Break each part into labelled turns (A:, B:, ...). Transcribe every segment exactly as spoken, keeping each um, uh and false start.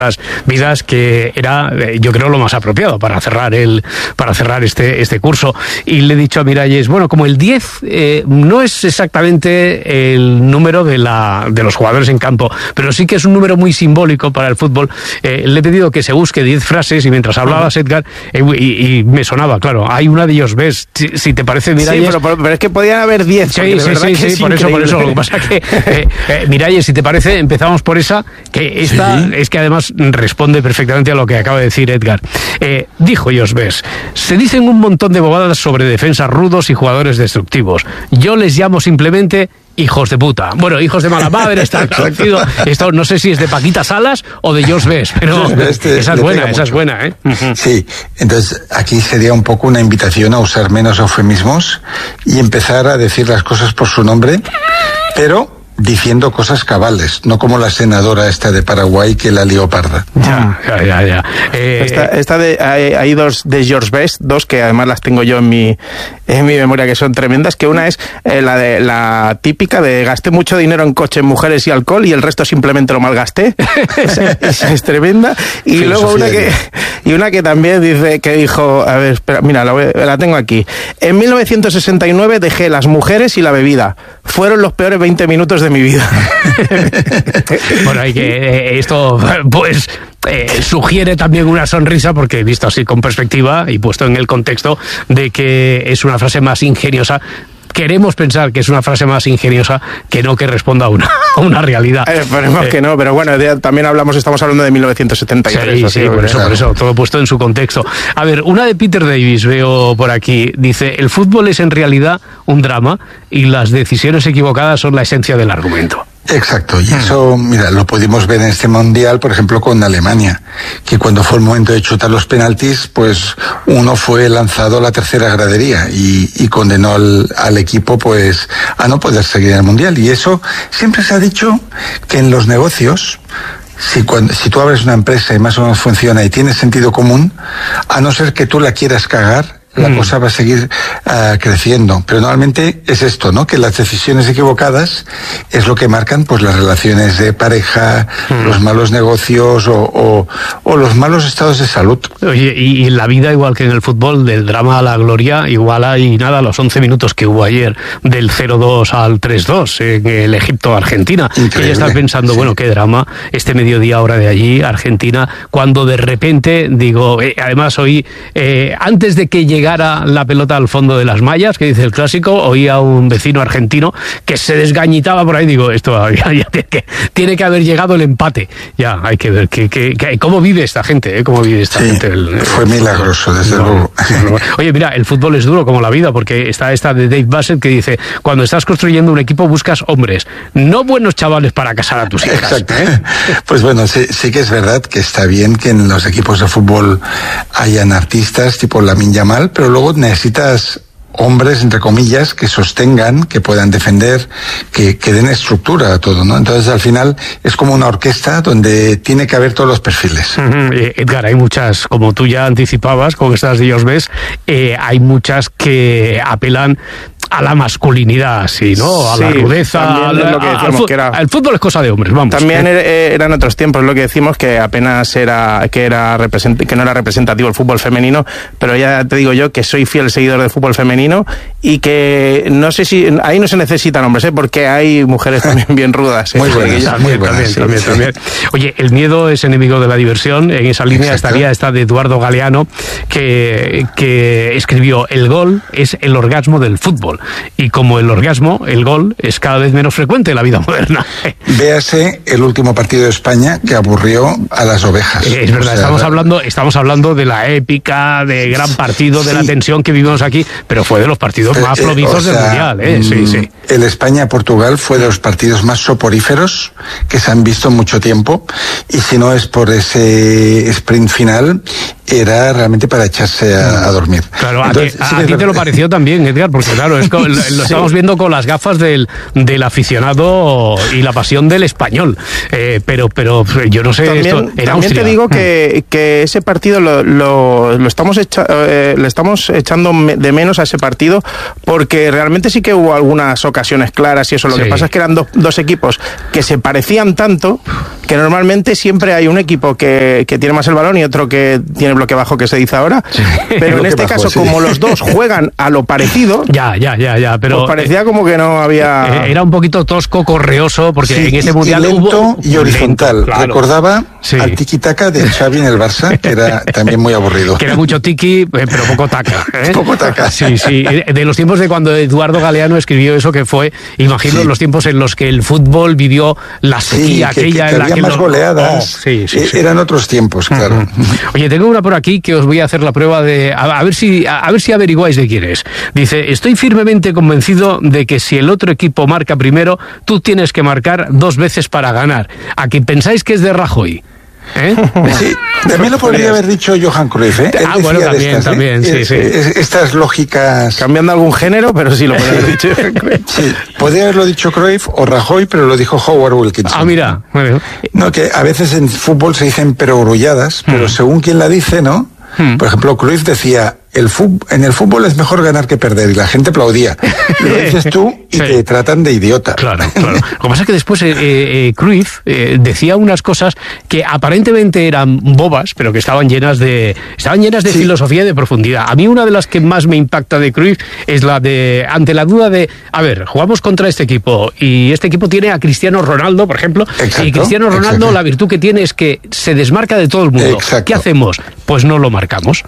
A: vidas, que era, yo creo, lo más apropiado para cerrar el para cerrar este este curso. Y le he dicho a Miralles, bueno, como el diez eh, no es exactamente el número de la de los jugadores en campo, pero sí que es un número muy simbólico para el fútbol. Eh, le he pedido que se busque diez frases y mientras hablabas, Edgar, eh, y, y me sonaba, claro, hay una de ellos, ves, si, si te parece, Miralles.
B: Sí, pero, pero es que podían haber diez.
A: Sí, sí, sí, sí, sí por eso, por eso. Lo que pasa es que, eh, eh, Miralles, si te parece, empezamos por esa, que esta sí. Es que además responde perfectamente a lo que acaba de decir Edgar. Eh, dijo Josbes, se dicen un montón de bobadas sobre defensas rudos y jugadores destructivos. Yo les llamo simplemente hijos de puta. Bueno, hijos de mala madre, está traducido. Esto no sé si es de Paquita Salas o de Josbes, pero este, esa es buena, esa mucho. es buena, ¿eh?
C: Sí, entonces aquí sería un poco una invitación a usar menos eufemismos y empezar a decir las cosas por su nombre, pero diciendo cosas cabales, no como la senadora esta de Paraguay que la lió parda.
A: Ya, ya, ya. ya.
B: Eh, esta, esta de, hay, hay dos de George Best, dos que además las tengo yo en mi en mi memoria que son tremendas, que una es eh, la de la típica de gasté mucho dinero en coches, mujeres y alcohol y el resto simplemente lo malgasté. esa, esa es tremenda. Y sí, luego una que y una que también dice que dijo, a ver, espera, mira, la, voy, la tengo aquí. En mil novecientos sesenta y nueve dejé las mujeres y la bebida. Fueron los peores veinte minutos de mi vida.
A: Bueno, hay que eh, esto pues eh, sugiere también una sonrisa, porque visto así con perspectiva y puesto en el contexto de que es una frase más ingeniosa. Queremos pensar que es una frase más ingeniosa que no que responda a una, a una realidad.
B: Eh, esperemos eh, que no, pero bueno, de, también hablamos, estamos hablando de mil novecientos setenta y tres.
A: Sí, sí, por eso, por eso, todo puesto en su contexto. A ver, una de Peter Davis veo por aquí, dice, el fútbol es en realidad un drama y las decisiones equivocadas son la esencia del argumento.
C: Exacto, y eso, mira, lo pudimos ver en este mundial, por ejemplo, con Alemania, que cuando fue el momento de chutar los penaltis, pues uno fue lanzado a la tercera gradería y, y condenó al, al equipo, pues, a no poder seguir en el mundial. Y eso siempre se ha dicho que en los negocios, Si, cuando, si tú abres una empresa y más o menos funciona y tienes sentido común, a no ser que tú la quieras cagar, la mm. cosa va a seguir uh, creciendo. Pero normalmente es esto, ¿no? Que las decisiones equivocadas es lo que marcan pues las relaciones de pareja, mm. los malos negocios o, o, o los malos estados de salud.
A: Oye, y en la vida, igual que en el fútbol, del drama a la gloria, igual hay nada, los once minutos que hubo ayer, del cero dos al tres dos en el Egipto-Argentina. Que ya estás pensando, sí. bueno, qué drama, este mediodía ahora de allí, Argentina, cuando de repente, digo, eh, además hoy, eh, antes de que llegue llegara la pelota al fondo de las mallas, que dice el clásico, oía a un vecino argentino que se desgañitaba por ahí, digo, esto ya, ya tiene, que, tiene que haber llegado el empate. Ya, hay que ver que, que, que, cómo vive esta gente, ¿eh? Cómo vive esta
C: sí,
A: gente. El,
C: fue
A: el,
C: milagroso, desde
A: no,
C: luego.
A: No, no. Oye, mira, el fútbol es duro como la vida, porque está esta de Dave Bassett que dice, cuando estás construyendo un equipo buscas hombres, no buenos chavales para casar a tus hijas.
C: Exacto.
A: ¿eh?
C: Pues bueno, sí, sí que es verdad que está bien que en los equipos de fútbol hayan artistas tipo Lamine Yamal, pero luego necesitas hombres, entre comillas, que sostengan, que puedan defender, que, que den estructura a todo, ¿no? Entonces, al final, es como una orquesta donde tiene que haber todos los perfiles.
A: Uh-huh. Eh, Edgar, hay muchas, como tú ya anticipabas, con estas de Josbes, eh, hay muchas que apelan a la masculinidad, sí, ¿no? A sí, la rudeza. Al,
B: lo que decíamos,
A: al,
B: que era,
A: el fútbol es cosa de hombres, vamos.
B: También
A: ¿eh?
B: eran otros tiempos, lo que decimos, que apenas era que era represent, que no era representativo el fútbol femenino, pero ya te digo yo que soy fiel seguidor del fútbol femenino y que no sé si ahí no se necesitan hombres, ¿eh? Porque hay mujeres también bien rudas. ¿eh?
C: Muy buenas,
A: ya, muy buenas, también, sí, también, sí. también. Oye, el miedo es enemigo de la diversión. En esa línea Exacto. estaría esta de Eduardo Galeano, que, que escribió: el gol es el orgasmo del fútbol. Y como el orgasmo, el gol es cada vez menos frecuente en la vida moderna.
C: Véase el último partido de España que aburrió a las ovejas.
A: Eh, es verdad, o sea, estamos hablando, estamos hablando de la épica, de gran partido, de sí. la tensión que vivimos aquí, pero fue de los partidos más eh, flojizos o sea, del Mundial. Eh. Sí, sí.
C: El España-Portugal fue de los partidos más soporíferos que se han visto en mucho tiempo, y si no es por ese sprint final, era realmente para echarse a, a dormir.
A: Claro,
C: Entonces,
A: a,
C: sí
A: a, a ti te lo pareció también, Edgar, porque claro, es co- lo, lo
B: Sí.
A: estamos viendo con las gafas del, del aficionado y la pasión del español. Eh, pero, pero yo no sé,
B: También,
A: esto en
B: también
A: Austria.
B: te digo que, que ese partido lo, lo, lo estamos echa, eh, le estamos echando me- de menos a ese partido, porque realmente sí que hubo algunas ocasiones claras y eso. Lo
A: Sí.
B: que pasa es que eran do, dos equipos que se parecían tanto que normalmente siempre hay un equipo que, que tiene más el balón y otro que tiene bloque bajo, que se dice ahora. Pero en
C: Bloque
B: este
C: bajo,
B: caso,
C: sí.
B: como los dos juegan a lo parecido,
A: Ya, ya, ya, ya, pero
B: pues parecía como que no había...
A: eh, era un poquito tosco, correoso, porque
C: Sí,
A: en ese
C: y-
A: mundial
C: y lento
A: hubo
C: y horizontal.
A: lento, claro.
C: Recordaba
A: Sí.
C: al tiki-taka de Xavi en el Barça, que era también muy aburrido.
A: Que era mucho tiki, eh, pero poco taca. ¿eh?
C: Poco taca.
A: Sí, sí. De los tiempos de cuando Eduardo Galeano escribió eso, que fue, imagino,
C: Sí.
A: los tiempos en los que el fútbol vivió la
C: Sí,
A: sequía
C: que, que-
A: aquella
C: que
A: en la
C: había
A: que
C: más
A: los-
C: goleadas.
A: Oh, sí, sí,
C: Eh,
A: sí.
C: Eran otros tiempos, claro.
A: Oye, tengo una por aquí que os voy a hacer la prueba de a, a ver si a, a ver si averiguáis de quién es. Dice: estoy firmemente convencido de que si el otro equipo marca primero, tú tienes que marcar dos veces para ganar. ¿A que pensáis que es de Rajoy? ¿Eh?
C: Sí, también lo podría haber dicho Johan Cruyff, ¿eh? Él
A: Ah, bueno,
C: decía de
A: también,
C: estas, ¿eh?
A: también, sí,
C: Es-
A: sí.
C: es- Estas lógicas...
B: Cambiando algún género, pero sí lo podría haber dicho.
C: Sí, podría haberlo dicho Cruyff o Rajoy, pero lo dijo Howard Wilkinson.
A: Ah, mira. Bueno.
C: No, que a veces en fútbol se dicen perogrulladas, pero según quien la dice, ¿no?
A: Hmm.
C: Por ejemplo, Cruyff decía, el fut- en el fútbol es mejor ganar que perder, y la gente aplaudía. Lo dices tú y
A: Sí.
C: te tratan de idiota.
A: Claro, claro. Lo que pasa es que después eh, eh, Cruyff eh, decía unas cosas que aparentemente eran bobas, pero que estaban llenas de estaban llenas de
C: Sí.
A: filosofía y de profundidad. A mí una de las que más me impacta de Cruyff es la de, ante la duda de, a ver, jugamos contra este equipo y este equipo tiene a Cristiano Ronaldo, por ejemplo,
C: Exacto,
A: y Cristiano Ronaldo
C: exacto.
A: la virtud que tiene es que se desmarca de todo el mundo.
C: Exacto.
A: ¿Qué hacemos? Pues no lo marcamos.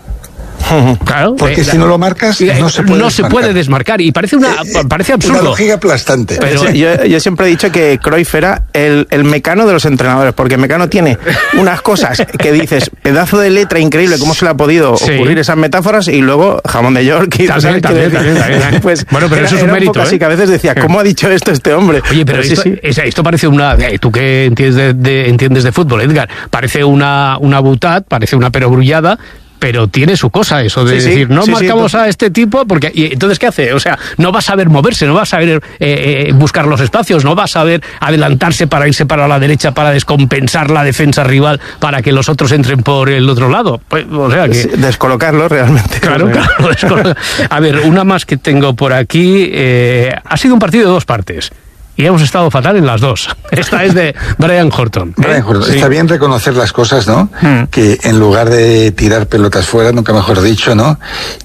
A: Claro,
C: Porque
A: eh,
C: si no lo marcas,
A: eh,
C: no se puede
A: no se
C: desmarcar.
A: puede desmarcar y parece una
C: Eh,
A: parece
C: Una
A: absurdo.
C: lógica aplastante.
A: Pero-
B: yo, yo siempre he dicho que Cruyff era el, el Mecano de los entrenadores, porque Mecano tiene unas cosas que dices, pedazo de letra increíble, cómo se le ha podido
A: Sí.
B: ocurrir esas metáforas, y luego jamón de York. Y,
A: También,
B: ¿sabes qué
A: también,
B: decir?
A: también, también, también.
B: Pues
A: Bueno, pero
B: era-
A: eso es un
B: era
A: mérito,
B: poco así,
A: ¿eh?
B: que a veces decía, ¿cómo ha dicho esto este hombre?
A: Oye, pero,
B: sí,
A: esto,
B: sí.
A: es- esto parece una... eh, Tú que entiendes de, de- entiendes de fútbol, Edgar, parece una, una butad, parece una perogrullada, pero tiene su cosa eso de
B: Sí, sí,
A: decir, no
B: sí, sí,
A: marcamos
B: tú-
A: a este tipo, porque y entonces ¿qué hace? O sea, no va a saber moverse, no va a saber eh, eh, buscar los espacios, no va a saber adelantarse para irse para la derecha, para descompensar la defensa rival, para que los otros entren por el otro lado. Pues, o sea que...
B: Sí, descolocarlo realmente.
A: Claro, claro. es correcto. A ver, una más que tengo por aquí. eh, ha sido un partido de dos partes. Y hemos estado fatal en las dos. Esta es de Brian Horton. ¿eh?
C: Brian Horton.
A: Sí.
C: Está bien reconocer las cosas, ¿no?
A: Mm.
C: Que en lugar de tirar pelotas fuera, nunca mejor dicho, ¿no?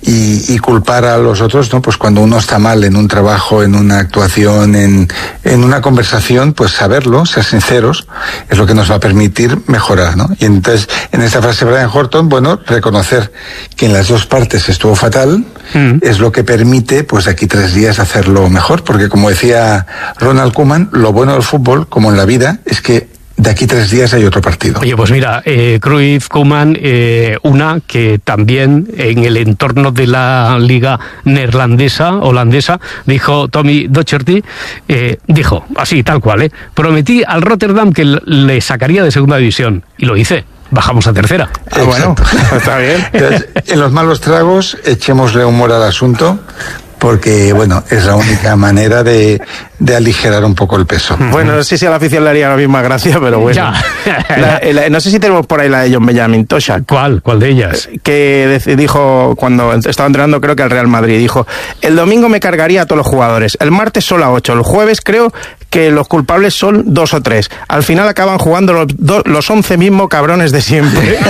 C: Y, y culpar a los otros, ¿no? Pues cuando uno está mal en un trabajo, en una actuación, en, en una conversación, pues saberlo, ser sinceros, es lo que nos va a permitir mejorar, ¿no? Y entonces, en esta frase Brian Horton, bueno, reconocer que en las dos partes estuvo fatal,
A: Mm.
C: es lo que permite, pues de aquí tres días hacerlo mejor, porque como decía Ronald Koeman, lo bueno del fútbol, como en la vida, es que de aquí tres días hay otro partido.
A: Oye, pues mira, eh, Cruyff, Koeman, eh, una que también en el entorno de la liga neerlandesa, holandesa, dijo Tommy Docherty, eh, dijo, así, tal cual, eh, prometí al Rotterdam que l- le sacaría de segunda división, y lo hice. Bajamos a tercera.
B: Ah, bueno, está bien.
C: Entonces, en los malos tragos, echémosle humor al asunto, porque, bueno, es la única manera de, de aligerar un poco el peso.
B: Bueno, no sé si a la afición le haría la misma gracia, pero bueno.
A: Ya.
B: La- la- no sé si tenemos por ahí la de John Benjamin Toshak,
A: ¿Cuál? ¿Cuál de ellas?
B: que dec- dijo cuando estaba entrenando, creo que al Real Madrid, dijo, el domingo me cargaría a todos los jugadores, el martes solo a ocho, el jueves creo que los culpables son dos o tres, al final acaban jugando los, do- los once mismos cabrones de siempre.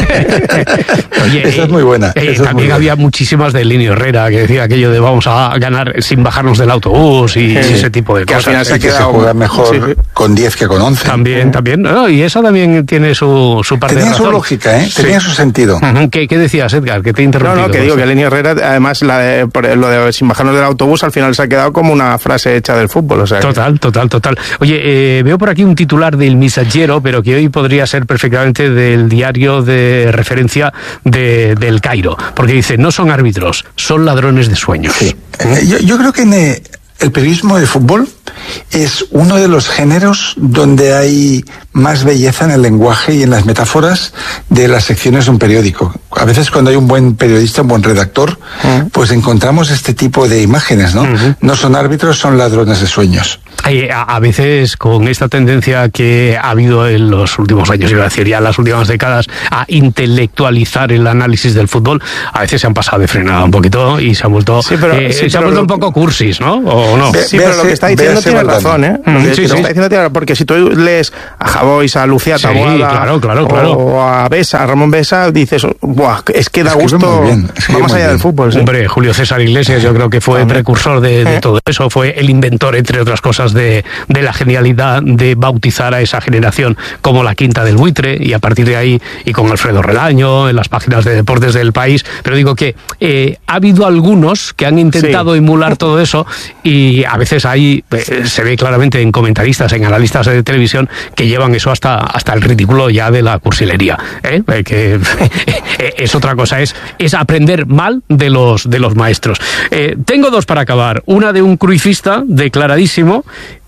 A: Oye,
C: Esa
A: eh,
C: es muy buena,
A: eh,
C: esa es
A: también
C: muy
A: había muchísimas de Linio Herrera que decía aquello de vamos a ganar sin bajarnos del autobús y
B: Sí.
A: ese tipo de
B: Que al
A: cosas.
B: final se ha
C: Y que se
B: quedado-
C: juega mejor
B: Sí, sí.
C: con diez que con once.
A: También, también. No, y esa también tiene su, su parte
C: Tenía
A: de
C: su
A: razón.
C: lógica, ¿eh?
A: Sí.
C: Tenía su sentido.
A: Ujú. ¿Qué, ¿Qué decías, Edgar? Que te he
B: No,
A: interrumpido.
B: no, que digo que Lenny Herrera, además, la de, por lo de sin bajarnos del autobús, al final se ha quedado como una frase hecha del fútbol. O sea, que-
A: Total, total, total. Oye, eh, veo por aquí un titular del Mensajero, pero que hoy podría ser perfectamente del diario de referencia de, del Cairo, porque dice, no son árbitros, son ladrones de sueños.
C: Sí. Eh, Yo, yo creo que en, eh, el periodismo de fútbol es uno de los géneros donde hay más belleza en el lenguaje y en las metáforas de las secciones de un periódico. A veces cuando hay un buen periodista, un buen redactor, uh-huh. pues encontramos este tipo de imágenes, ¿no? Uh-huh. No son árbitros, son ladrones de sueños.
A: A veces con esta tendencia que ha habido en los últimos años, iba a decir ya en las últimas décadas, a intelectualizar el análisis del fútbol, a veces se han pasado de frenada un poquito y se han vuelto, sí, pero, eh, sí, se han vuelto lo... un poco cursis, ¿no? ¿O no?
B: Sí, pero lo que está diciendo tiene razón, ¿eh? Lo que, sí, sí. está diciendo tiene, porque si tú lees a Javois, a Lucía Taboada,
A: sí, claro, claro, claro.
B: o a Besa, a Ramón Besa, dices, buah, es que da
C: es
B: gusto,
C: bien,
B: va más allá
C: bien.
B: del fútbol. Sí.
A: Hombre, Julio César Iglesias yo creo que fue También. precursor de, de ¿Eh? todo eso, fue el inventor, entre otras cosas, de, de la genialidad de bautizar a esa generación como la quinta del buitre, y a partir de ahí, y con Alfredo Relaño, en las páginas de deportes del país, pero digo que eh, ha habido algunos que han intentado sí. emular todo eso, y a veces ahí eh, se ve claramente en comentaristas, en analistas de televisión, que llevan eso hasta, hasta el ridículo ya de la cursilería, ¿eh? Eh, que es otra cosa, es, es aprender mal de los, de los maestros. Eh, tengo dos para acabar, una de un cruifista declaradísimo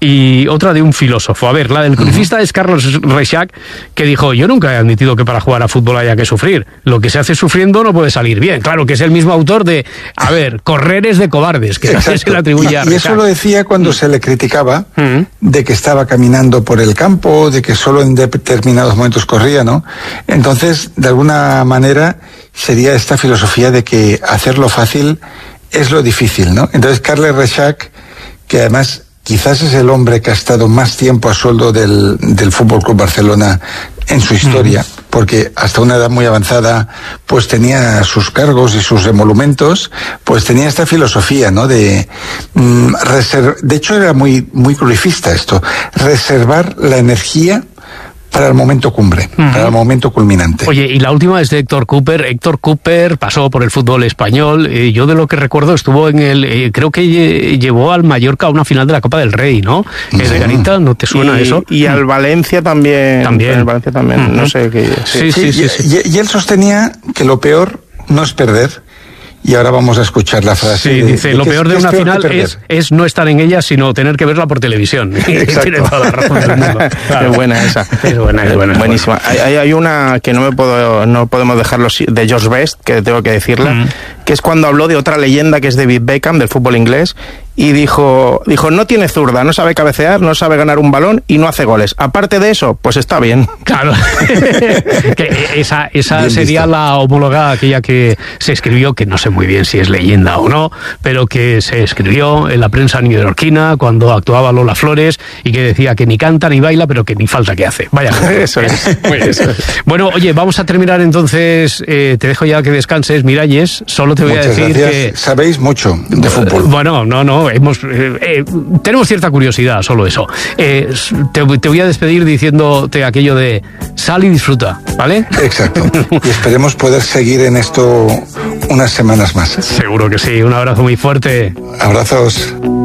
A: y otra de un filósofo. A ver, la del crucista uh-huh. es Carlos Reixac, que dijo, yo nunca he admitido que para jugar a fútbol haya que sufrir. Lo que se hace sufriendo no puede salir bien. Claro, que es el mismo autor de, a ver, correr es de cobardes, que también se le atribuye a
C: Reixac. Y eso lo decía cuando uh-huh. se le criticaba uh-huh. de que estaba caminando por el campo, de que solo en determinados momentos corría, ¿no? Entonces, de alguna manera, sería esta filosofía de que hacerlo fácil es lo difícil, ¿no? Entonces, Carles Reixac, que además quizás es el hombre que ha estado más tiempo a sueldo del, del F C Barcelona en su historia, mm. porque hasta una edad muy avanzada pues tenía sus cargos y sus emolumentos, pues tenía esta filosofía, ¿no? De, mm, reserv- de hecho era muy, muy cruifista esto, reservar la energía para el momento cumbre, uh-huh. para el momento culminante.
A: Oye, y la última es de Héctor Cooper. Héctor Cooper pasó por el fútbol español. Eh, yo de lo que recuerdo estuvo en el... Eh, creo que lle- llevó al Mallorca a una final de la Copa del Rey, ¿no? Uh-huh. ¿Es de Garita? ¿No te suena
B: y,
A: eso?
B: Y al Valencia también.
A: También.
B: El Valencia también, uh-huh. no sé qué...
A: Sí, sí, sí. sí,
C: y,
A: sí.
C: Y, y él sostenía que lo peor no es perder. Y ahora vamos a escuchar la frase.
A: Sí,
C: de,
A: dice,
C: de
A: lo peor de una
C: peor
A: final es, es no estar en ella, sino tener que verla por televisión.
C: Exacto.
A: Tiene toda la razón del mundo. Claro.
B: Es buena esa.
A: Es buena, es buena. Es
B: buenísima.
A: buena.
B: Hay, hay una que no me puedo, no podemos dejarlo, de George Best, que tengo que decirla, mm. que es cuando habló de otra leyenda que es David Beckham, del fútbol inglés, y dijo, dijo, no tiene zurda, no sabe cabecear, no sabe ganar un balón y no hace goles. Aparte de eso, pues está bien.
A: Claro. que esa esa sería visto. La homóloga aquella que se escribió, que no sé muy bien si es leyenda o no, pero que se escribió en la prensa neoyorquina cuando actuaba Lola Flores y que decía que ni canta ni baila, pero que ni falta que hace. Vaya.
B: Eso es.
A: Eso es. Bueno, oye, vamos a terminar entonces. Eh, te dejo ya que descanses, Miralles. Solo te voy
C: Muchas
A: a decir
C: gracias.
A: que...
C: Sabéis mucho de fútbol.
A: Bueno, no, no. Hemos, eh, eh, tenemos cierta curiosidad, solo eso. Eh, te, te voy a despedir diciéndote aquello de sal y disfruta, ¿vale?
C: Exacto. Y esperemos poder seguir en esto unas semanas más.
A: Seguro que sí. Un abrazo muy fuerte.
C: Abrazos.